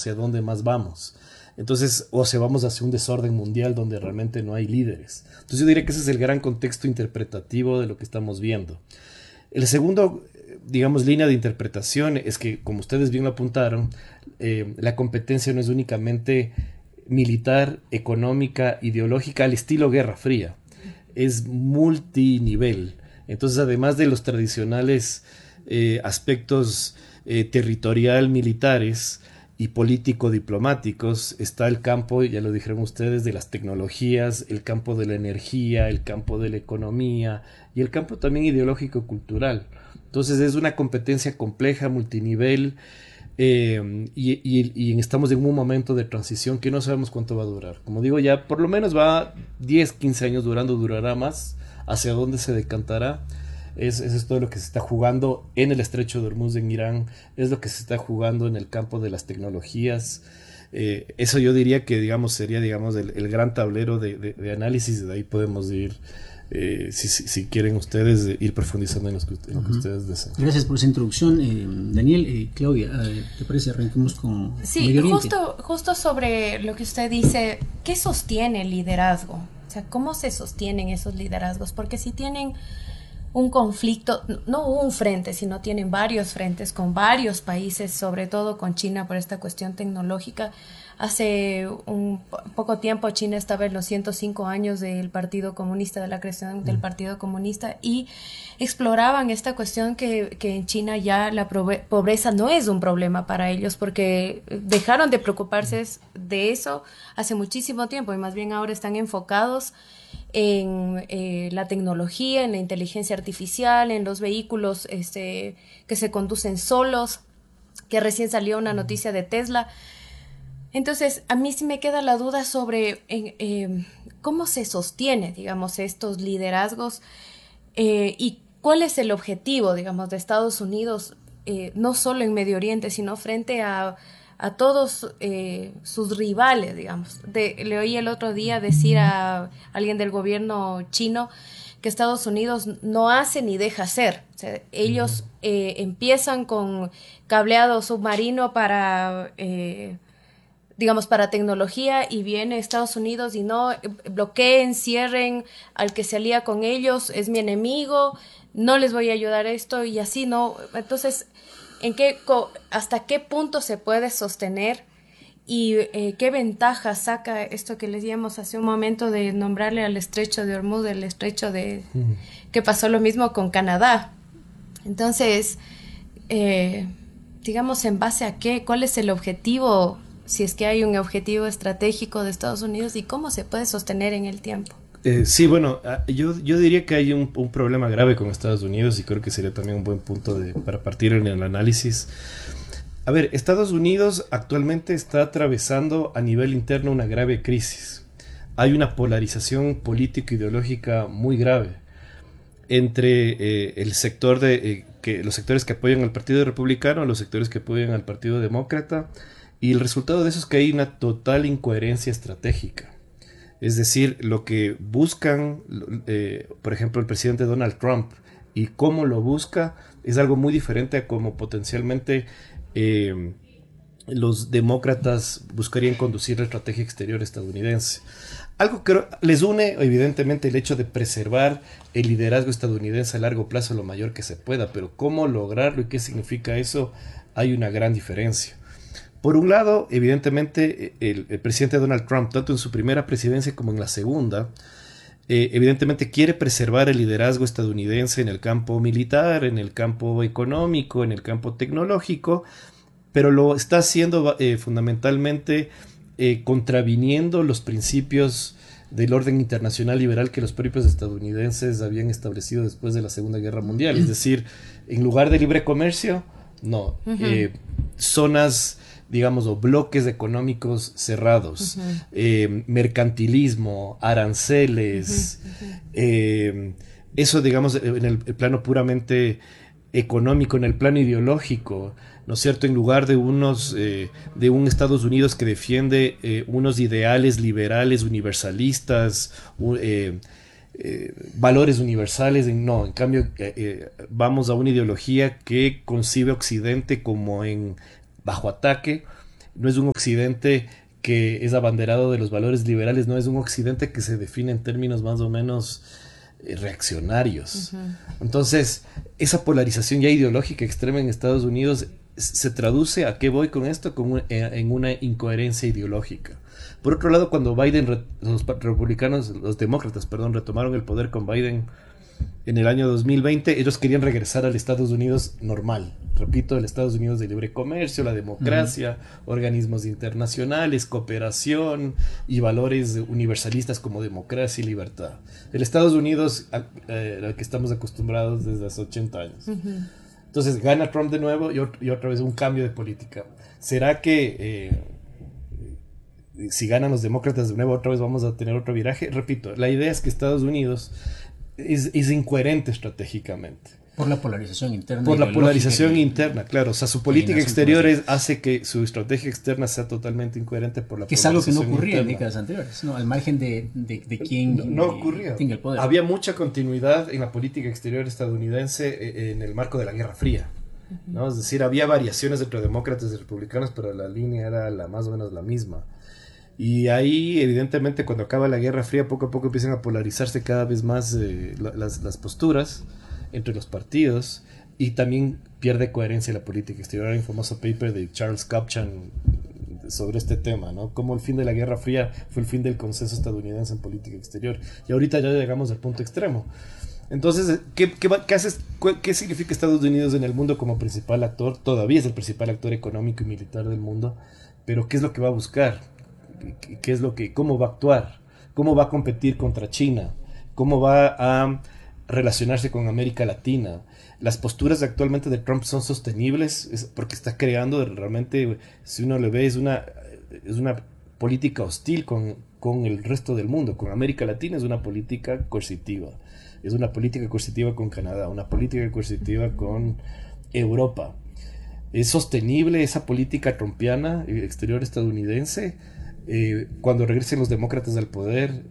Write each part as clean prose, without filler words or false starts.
hacia dónde más vamos. Entonces, o sea, vamos hacia un desorden mundial donde realmente no hay líderes. Entonces yo diría que ese es el gran contexto interpretativo de lo que estamos viendo. El segundo, digamos, línea de interpretación es que, como ustedes bien lo apuntaron, la competencia no es únicamente militar, económica, ideológica, al estilo Guerra Fría. Es multinivel. Entonces, además de los tradicionales aspectos territorial militares y político-diplomáticos, está el campo, ya lo dijeron ustedes, de las tecnologías, el campo de la energía, el campo de la economía y el campo también ideológico-cultural. Entonces es una competencia compleja, multinivel, y estamos en un momento de transición que no sabemos cuánto va a durar. Como digo, ya por lo menos va 10, 15 años durando, durará más. Hacia dónde se decantará. Eso es todo lo que se está jugando en el estrecho de Hormuz en Irán, es lo que se está jugando en el campo de las tecnologías. Eso yo diría que, digamos, sería, digamos, el gran tablero de análisis. De ahí podemos ir, si quieren ustedes, ir profundizando en lo que ustedes deseen. Gracias por esa introducción, Daniel. Claudia, ¿te parece? Arranquemos con Medio Oriente. Justo sobre lo que usted dice, ¿qué sostiene el liderazgo? O sea, ¿cómo se sostienen esos liderazgos? Porque si tienen un conflicto, no un frente, sino tienen varios frentes con varios países, sobre todo con China por esta cuestión tecnológica. Hace un poco tiempo China estaba en los 105 años del Partido Comunista, de la creación del Partido Comunista, y exploraban esta cuestión que en China ya la pobreza no es un problema para ellos, porque dejaron de preocuparse de eso hace muchísimo tiempo y más bien ahora están enfocados en la tecnología, en la inteligencia artificial, en los vehículos que se conducen solos, que recién salió una noticia de Tesla. Entonces, a mí sí me queda la duda sobre cómo se sostiene, digamos, estos liderazgos y cuál es el objetivo, digamos, de Estados Unidos, no solo en Medio Oriente, sino frente a todos sus rivales, digamos. Le oí el otro día decir a alguien del gobierno chino que Estados Unidos no hace ni deja hacer. O sea, ellos empiezan con cableado submarino para tecnología, y viene Estados Unidos y no, bloqueen, cierren al que se alía con ellos, es mi enemigo, no les voy a ayudar esto, y así no. Entonces, ¿hasta qué punto se puede sostener y qué ventaja saca esto que les decíamos hace un momento de nombrarle al estrecho de Hormuz, el estrecho que pasó lo mismo con Canadá? Entonces, digamos, ¿en base a qué? ¿Cuál es el objetivo? Si es que hay un objetivo estratégico de Estados Unidos, y cómo se puede sostener en el tiempo. Sí, bueno, yo diría que hay un problema grave con Estados Unidos, y creo que sería también un buen punto para partir en el análisis. A ver, Estados Unidos actualmente está atravesando a nivel interno una grave crisis. Hay una polarización político-ideológica muy grave entre el sector los sectores que apoyan al Partido Republicano, los sectores que apoyan al Partido Demócrata. Y el resultado de eso es que hay una total incoherencia estratégica. Es decir, lo que buscan, por ejemplo, el presidente Donald Trump, y cómo lo busca, es algo muy diferente a cómo potencialmente los demócratas buscarían conducir la estrategia exterior estadounidense. Algo que les une, evidentemente, el hecho de preservar el liderazgo estadounidense a largo plazo lo mayor que se pueda, pero cómo lograrlo y qué significa eso, hay una gran diferencia. Por un lado, evidentemente, el presidente Donald Trump, tanto en su primera presidencia como en la segunda, evidentemente quiere preservar el liderazgo estadounidense en el campo militar, en el campo económico, en el campo tecnológico, pero lo está haciendo fundamentalmente contraviniendo los principios del orden internacional liberal que los propios estadounidenses habían establecido después de la Segunda Guerra Mundial. Es decir, en lugar de libre comercio, no, zonas, digamos, o bloques económicos cerrados, mercantilismo, aranceles, eso, digamos, en el plano puramente económico. En el plano ideológico, ¿no es cierto? En lugar de de un Estados Unidos que defiende unos ideales liberales universalistas, valores universales, no, en cambio vamos a una ideología que concibe Occidente como bajo ataque, no es un occidente que es abanderado de los valores liberales, no es un occidente que se define en términos más o menos reaccionarios. Entonces, esa polarización ya ideológica extrema en Estados Unidos se traduce, ¿a qué voy con esto? En una incoherencia ideológica. Por otro lado, cuando los republicanos, los demócratas, perdón, retomaron el poder con Biden en el año 2020, ellos querían regresar al Estados Unidos normal. Repito, el Estados Unidos de libre comercio, la democracia, organismos internacionales, cooperación y valores universalistas como democracia y libertad. El Estados Unidos al que estamos acostumbrados desde hace 80 años. Entonces gana Trump de nuevo y otra vez un cambio de política. ¿Será que si ganan los demócratas de nuevo otra vez vamos a tener otro viraje? Repito, la idea es que Estados Unidos es incoherente estratégicamente. Por la polarización interna. Por la polarización interna, claro. O sea, su política exterior hace que su estrategia externa sea totalmente incoherente por la polarización interna. Que es algo que no ocurría en décadas anteriores, ¿no? Al margen de quién no ocurría. tenga el poder. Había mucha continuidad en la política exterior estadounidense en el marco de la Guerra Fría, ¿no? Es decir, había variaciones entre demócratas y republicanos, pero la línea era más o menos la misma. Y ahí, evidentemente, cuando acaba la Guerra Fría, poco a poco empiezan a polarizarse cada vez más las posturas entre los partidos, y también pierde coherencia la política exterior. Hay un famoso paper de Charles Kupchan sobre este tema, ¿no? Cómo el fin de la Guerra Fría fue el fin del consenso estadounidense en política exterior. Y ahorita ya llegamos al punto extremo. Entonces, ¿qué significa Estados Unidos en el mundo como principal actor? Todavía es el principal actor económico y militar del mundo, pero ¿qué es lo que va a buscar? ¿Cómo va a actuar? ¿Cómo va a competir contra China? ¿Cómo va a relacionarse con América Latina? Las posturas actualmente de Trump son sostenibles porque está creando realmente, si uno le ve, es una política hostil con el resto del mundo. Con América Latina es una política coercitiva. Es una política coercitiva con Canadá, una política coercitiva con Europa. ¿Es sostenible esa política trumpiana exterior estadounidense? Cuando regresen los demócratas al poder,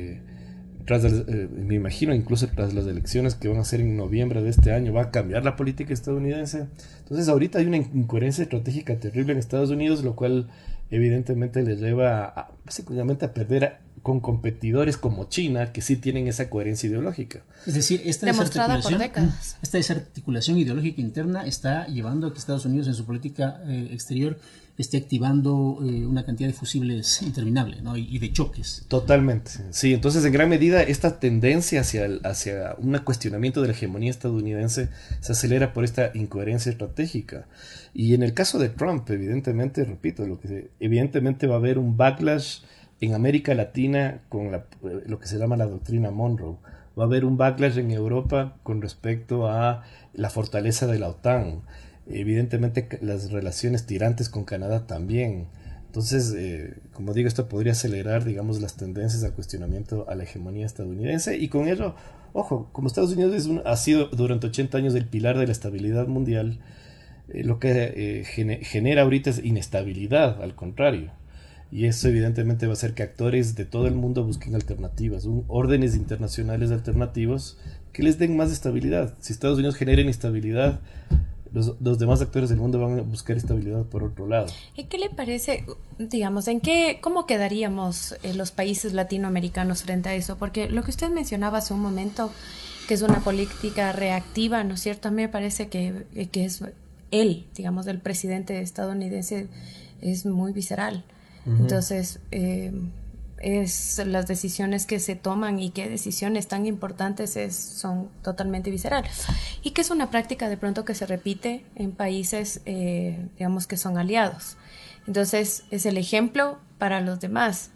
me imagino incluso tras las elecciones que van a ser en noviembre de este año, va a cambiar la política estadounidense. Entonces ahorita hay una incoherencia estratégica terrible en Estados Unidos, lo cual evidentemente les lleva básicamente a perder con competidores como China, que sí tienen esa coherencia ideológica. Es decir, esta desarticulación ideológica interna está llevando a que Estados Unidos en su política exterior esté activando una cantidad de fusibles interminable, ¿no? y de choques. Totalmente, sí. Entonces, en gran medida, esta tendencia hacia un cuestionamiento de la hegemonía estadounidense se acelera por esta incoherencia estratégica. Y en el caso de Trump, evidentemente, repito, evidentemente va a haber un backlash en América Latina con lo que se llama la doctrina Monroe. Va a haber un backlash en Europa con respecto a la fortaleza de la OTAN. Evidentemente las relaciones tirantes con Canadá también. Entonces, como digo, esto podría acelerar, digamos, las tendencias al cuestionamiento a la hegemonía estadounidense, y con ello, ojo, como Estados Unidos ha sido durante 80 años el pilar de la estabilidad mundial, lo que genera ahorita es inestabilidad, al contrario. Y eso evidentemente va a hacer que actores de todo el mundo busquen alternativas, órdenes internacionales alternativos que les den más estabilidad. Si Estados Unidos genera inestabilidad, los demás actores del mundo van a buscar estabilidad por otro lado. ¿Y qué le parece, digamos, cómo quedaríamos los países latinoamericanos frente a eso? Porque lo que usted mencionaba hace un momento, que es una política reactiva, ¿no es cierto? A mí me parece que es digamos, el presidente estadounidense es muy visceral. Entonces, las decisiones que se toman y qué decisiones tan importantes son totalmente viscerales. Y que es una práctica de pronto que se repite en países, digamos, que son aliados. Entonces, es el ejemplo para los demás.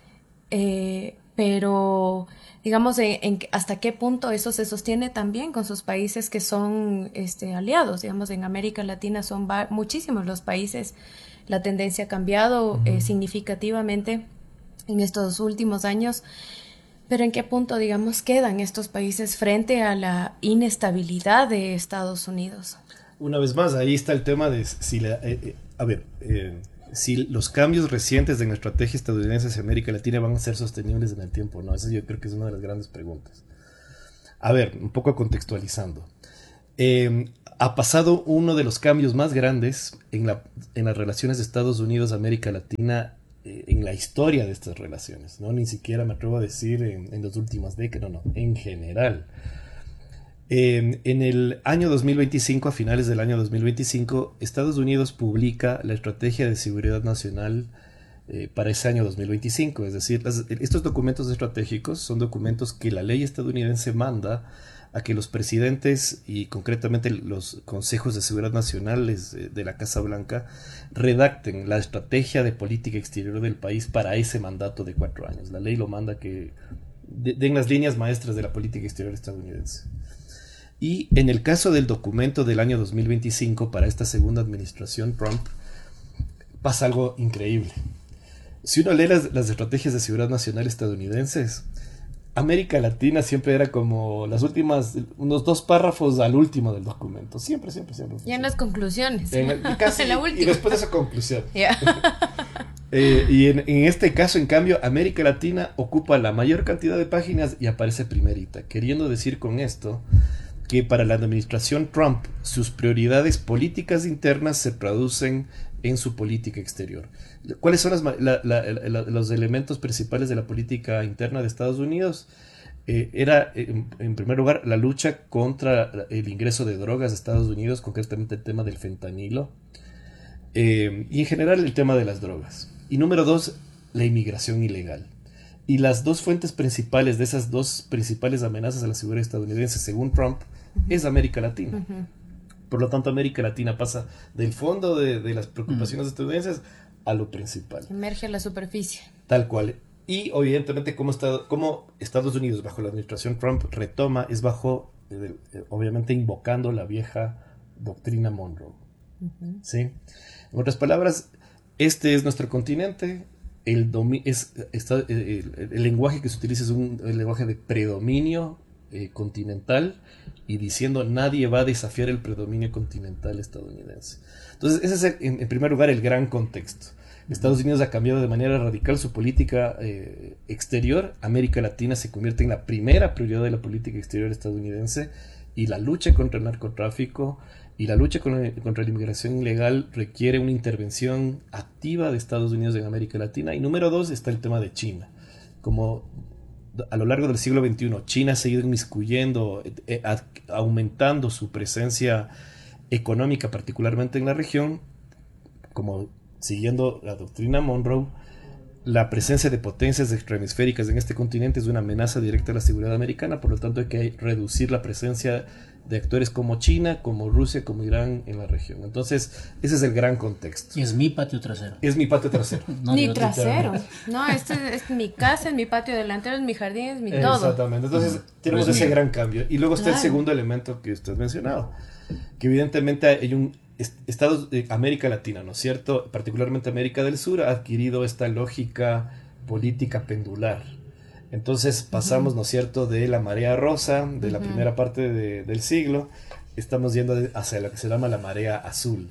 Pero, digamos, hasta qué punto eso se sostiene también con sus países que son aliados. Digamos, en América Latina son muchísimos los países. La tendencia ha cambiado significativamente en estos últimos años, pero ¿en qué punto, digamos, quedan estos países frente a la inestabilidad de Estados Unidos? Una vez más, ahí está el tema de si los cambios recientes en la estrategia estadounidense hacia América Latina van a ser sostenibles en el tiempo, ¿no? Esa yo creo que es una de las grandes preguntas. A ver, un poco contextualizando. Ha pasado uno de los cambios más grandes en las relaciones de Estados Unidos-América Latina en la historia de estas relaciones, ¿no? Ni siquiera me atrevo a decir en las últimas décadas, no, en general. En el año 2025, a finales del año 2025, Estados Unidos publica la Estrategia de Seguridad Nacional para ese año 2025. Es decir, estos documentos estratégicos son documentos que la ley estadounidense manda a que los presidentes y concretamente los consejos de seguridad nacionales de la Casa Blanca redacten la estrategia de política exterior del país para ese mandato de 4 años. La ley lo manda que den las líneas maestras de la política exterior estadounidense. Y en el caso del documento del año 2025 para esta segunda administración Trump, pasa algo increíble. Si uno lee las estrategias de seguridad nacional estadounidenses, América Latina siempre era como las últimas, unos 2 párrafos al último del documento. Siempre. Y en las conclusiones. Casi, en la última. Y después de esa conclusión. Yeah. Y en este caso, en cambio, América Latina ocupa la mayor cantidad de páginas y aparece primerita. Queriendo decir con esto que para la administración Trump sus prioridades políticas internas se traducen en su política exterior. ¿Cuáles son los elementos principales de la política interna de Estados Unidos? Era, en primer lugar, la lucha contra el ingreso de drogas a Estados Unidos, concretamente el tema del fentanilo, y en general el tema de las drogas. Y número 2, la inmigración ilegal. Y las 2 fuentes principales de esas 2 principales amenazas a la seguridad estadounidense, según Trump, es América Latina. Por lo tanto, América Latina pasa del fondo de las preocupaciones estadounidenses a lo principal. Emerge a la superficie. Tal cual. Y evidentemente cómo Estados Unidos bajo la administración Trump retoma es bajo, obviamente invocando la vieja doctrina Monroe. ¿Sí? En otras palabras, este es nuestro continente. El lenguaje que se utiliza es el lenguaje de predominio continental, y diciendo nadie va a desafiar el predominio continental estadounidense. Entonces ese es en primer lugar el gran contexto. Estados Unidos ha cambiado de manera radical su política exterior. América Latina se convierte en la primera prioridad de la política exterior estadounidense, y la lucha contra el narcotráfico y la lucha contra la inmigración ilegal requiere una intervención activa de Estados Unidos en América Latina. Y número 2 está el tema de China. Como a lo largo del siglo XXI China ha seguido inmiscuyendo, aumentando su presencia económica, particularmente en la región, como siguiendo la doctrina Monroe, la presencia de potencias extrahemisféricas en este continente es una amenaza directa a la seguridad americana. Por lo tanto, hay que reducir la presencia de actores como China, como Rusia, como Irán en la región. Entonces, ese es el gran contexto. Y es mi patio trasero. Es mi patio trasero. No, ni trasero. No, este es mi casa, es mi patio delantero, es mi jardín, es mi todo. Exactamente. Entonces, tenemos ese gran cambio. Y luego está el segundo elemento que usted ha mencionado, que evidentemente hay América Latina, ¿no es cierto? Particularmente América del Sur ha adquirido esta lógica política pendular. Entonces pasamos, ¿no es cierto?, de la marea rosa, de la primera parte del siglo, estamos yendo hacia lo que se llama la marea azul.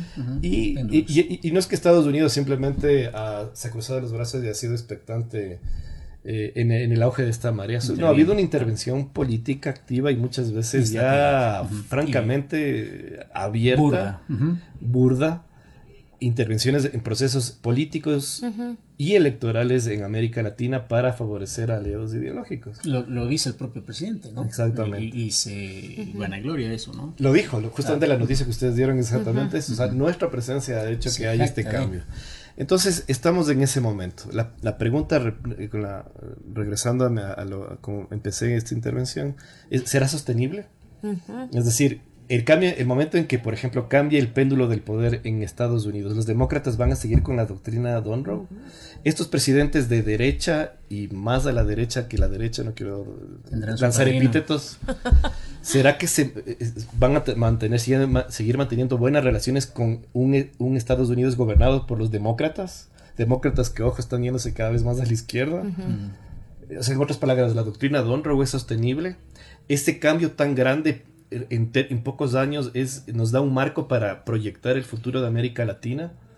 Y no es que Estados Unidos simplemente se ha cruzado los brazos y ha sido expectante en el auge de esta marea azul. No, ha habido una intervención política activa y muchas veces ya francamente abierta, burda, intervenciones en procesos políticos y electorales en América Latina para favorecer aliados ideológicos. Lo dice el propio presidente, ¿no? Exactamente. Y se vanagloria de eso, ¿no? Lo dijo, justamente la noticia que ustedes dieron exactamente eso. O sea, nuestra presencia ha hecho que haya este cambio. Entonces, estamos en ese momento. La pregunta, regresando a como empecé esta intervención, ¿será sostenible? Es decir, el momento en que, por ejemplo, cambie el péndulo del poder en Estados Unidos, ¿los demócratas van a seguir con la doctrina Monroe? Estos presidentes de derecha y más a la derecha que la derecha, no quiero lanzar epítetos, ¿será que van a seguir manteniendo buenas relaciones con un Estados Unidos gobernado por los demócratas? Demócratas que, ojo, están yéndose cada vez más a la izquierda. O sea, en otras palabras, ¿la doctrina Monroe es sostenible? Este cambio tan grande en pocos años nos da un marco para proyectar el futuro de América Latina.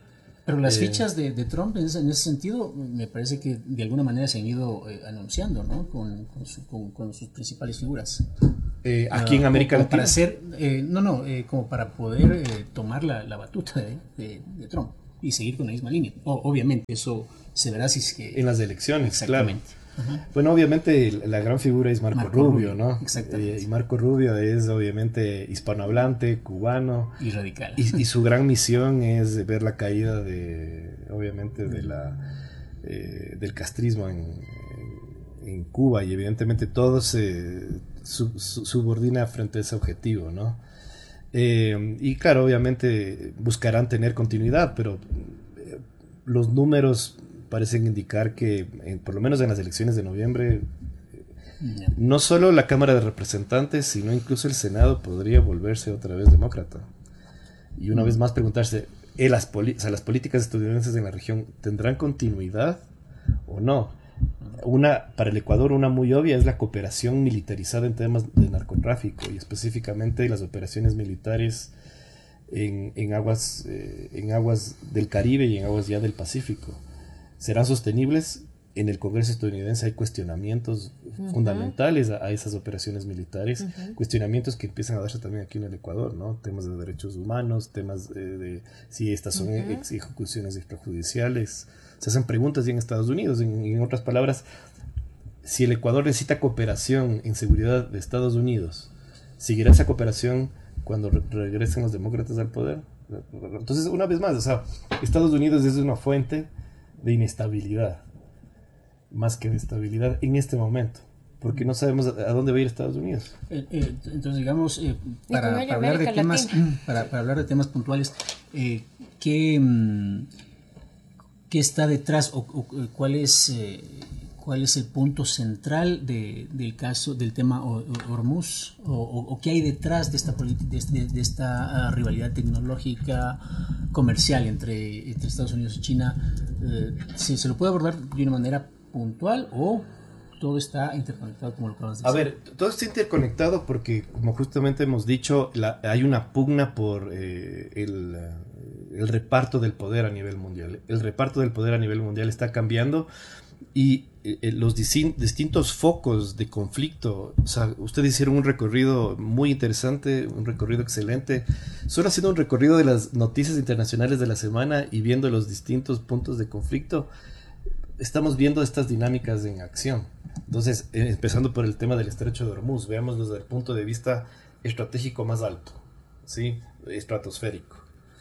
Pero las fichas de Trump en ese sentido me parece que de alguna manera se han ido anunciando, ¿no? Con sus principales figuras. Aquí en América Latina. Para hacer, como para poder tomar la batuta de Trump y seguir con la misma línea. Obviamente eso se verá si es que... En las elecciones, exactamente. Claro. Ajá. Bueno, obviamente la gran figura es Marco Rubio, ¿no? Exactamente. Y Marco Rubio es obviamente hispanohablante, cubano. Y radical. Y su gran misión es ver la caída obviamente, del castrismo en Cuba, y evidentemente todo se subordina frente a ese objetivo, ¿no? Y claro, obviamente buscarán tener continuidad, pero los números parecen indicar que, por lo menos en las elecciones de noviembre, no solo la Cámara de Representantes, sino incluso el Senado podría volverse otra vez demócrata. Y una vez más preguntarse, las políticas estadounidenses en la región tendrán continuidad o no. Para el Ecuador, una muy obvia es la cooperación militarizada en temas de narcotráfico, y específicamente las operaciones militares en aguas del Caribe y en aguas ya del Pacífico. ¿Serán sostenibles? En el Congreso estadounidense hay cuestionamientos fundamentales a esas operaciones militares, cuestionamientos que empiezan a darse también aquí en el Ecuador, ¿no? Temas de derechos humanos, temas de si estas son ejecuciones extrajudiciales. Se hacen preguntas ya en Estados Unidos. En otras palabras, si el Ecuador necesita cooperación en seguridad de Estados Unidos, ¿seguirá esa cooperación cuando regresen los demócratas al poder? Entonces, una vez más, Estados Unidos es una fuente de inestabilidad más que de estabilidad en este momento, porque no sabemos a dónde va a ir Estados Unidos. Entonces, digamos, para hablar de temas puntuales, ¿qué está detrás o cuál es el punto central del caso del tema Hormuz, o qué hay detrás de esta rivalidad tecnológica comercial entre Estados Unidos y China? ¿Se lo puede abordar de una manera puntual o todo está interconectado, como lo acabas de decir? A ver, todo está interconectado porque, como justamente hemos dicho, hay una pugna por el reparto del poder a nivel mundial. El reparto del poder a nivel mundial está cambiando, y los distintos focos de conflicto, ustedes hicieron un recorrido muy interesante, un recorrido excelente, solo haciendo un recorrido de las noticias internacionales de la semana y viendo los distintos puntos de conflicto, estamos viendo estas dinámicas en acción. Entonces, empezando por el tema del Estrecho de Hormuz, veámoslo desde el punto de vista estratégico más alto, ¿sí? Estratosférico.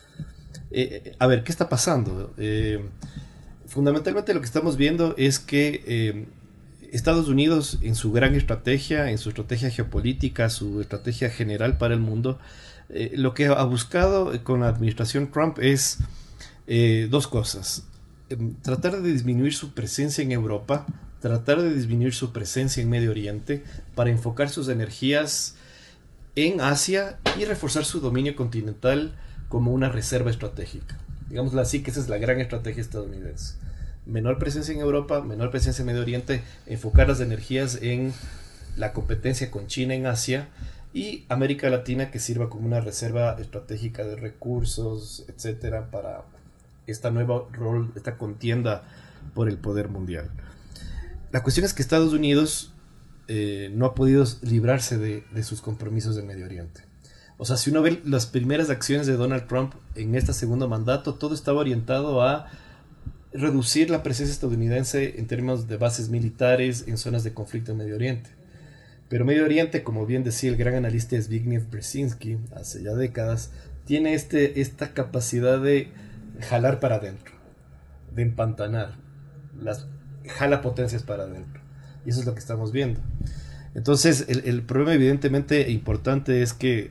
A ver, ¿qué está pasando? Fundamentalmente lo que estamos viendo es que Estados Unidos, en su gran estrategia, en su estrategia geopolítica, su estrategia general para el mundo, lo que ha buscado con la administración Trump es dos cosas: tratar de disminuir su presencia en Europa, tratar de disminuir su presencia en Medio Oriente, para enfocar sus energías en Asia y reforzar su dominio continental como una reserva estratégica. Digámoslo así, que esa es la gran estrategia estadounidense. Menor presencia en Europa, menor presencia en Medio Oriente, enfocar las energías en la competencia con China en Asia, y América Latina, que sirva como una reserva estratégica de recursos, etcétera, para esta contienda por el poder mundial. La cuestión es que Estados Unidos no ha podido librarse de sus compromisos en Medio Oriente. O sea, si uno ve las primeras acciones de Donald Trump en este segundo mandato, todo estaba orientado a reducir la presencia estadounidense en términos de bases militares en zonas de conflicto en Medio Oriente. Pero Medio Oriente, como bien decía el gran analista Zbigniew Brzezinski hace ya décadas, tiene esta capacidad de jalar para adentro, de empantanar, jala potencias para adentro. Y eso es lo que estamos viendo. Entonces, el problema evidentemente importante es que,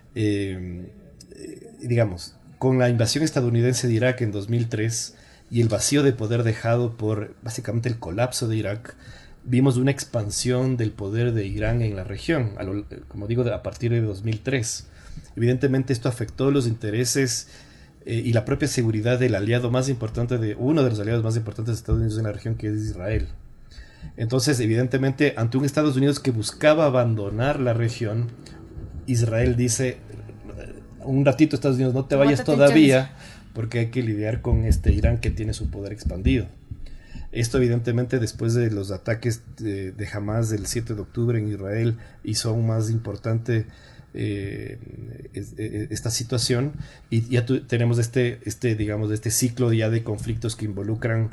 digamos, con la invasión estadounidense de Irak en 2003 y el vacío de poder dejado por básicamente el colapso de Irak, vimos una expansión del poder de Irán en la región, como digo, a partir de 2003. Evidentemente esto afectó los intereses y la propia seguridad del aliado más importante, uno de los aliados más importantes de Estados Unidos en la región, que es Israel. Entonces, evidentemente, ante un Estados Unidos que buscaba abandonar la región, Israel dice: un ratito, Estados Unidos, no te vayas todavía, porque hay que lidiar con este Irán que tiene su poder expandido. Esto evidentemente después de los ataques de Hamas del 7 de octubre en Israel hizo aún más importante esta situación, y ya tenemos digamos, este ciclo ya de conflictos que involucran